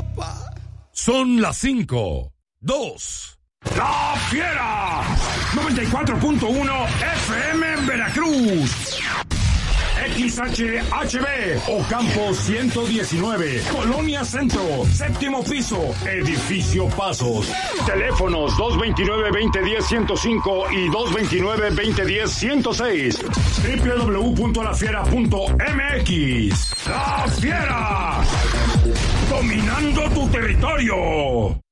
Son las 5:02. ¡La Fiera! 94.1 FM en Veracruz. XHHB, Ocampo 119, Colonia Centro, séptimo piso, Edificio Pasos. Teléfonos 229-2010-105 y 229-2010-106. www.lafiera.mx. ¡La Fiera! Dominando tu territorio.